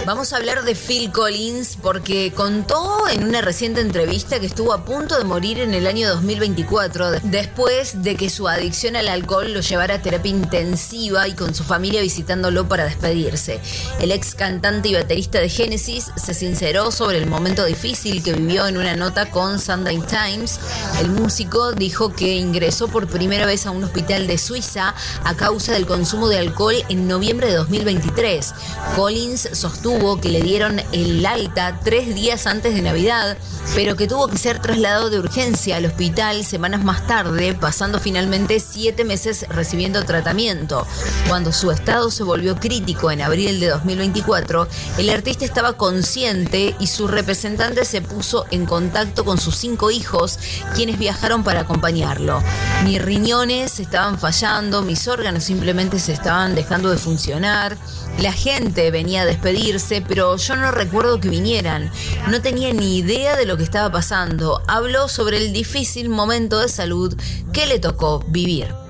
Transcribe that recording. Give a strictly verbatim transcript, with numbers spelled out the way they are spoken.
Vamos a hablar de Phil Collins porque contó en una reciente entrevista que estuvo a punto de morir en el año dos mil veinticuatro después de que su adicción al alcohol lo llevara a terapia intensiva y con su familia visitándolo para despedirse. El ex cantante y baterista de Genesis se sinceró sobre el momento difícil que vivió en una nota con Sunday Times. El músico dijo que ingresó por primera vez a un hospital de Suiza a causa del consumo de alcohol en noviembre de dos mil veintitrés. Collins sostuvo que le dieron el alta tres días antes de Navidad, pero que tuvo que ser trasladado de urgencia al hospital semanas más tarde, pasando finalmente siete meses recibiendo tratamiento. Cuando su estado se volvió crítico en abril de dos mil veinticuatro, el artista estaba consciente y su representante se puso en contacto con sus cinco hijos, quienes viajaron para acompañarlo. Mis riñones estaban fallando, mis órganos simplemente se estaban dejando de funcionar. La gente venía a despedirse, pero yo no recuerdo que vinieran. No tenía ni idea de lo que estaba pasando. Habló sobre el difícil momento de salud que le tocó vivir.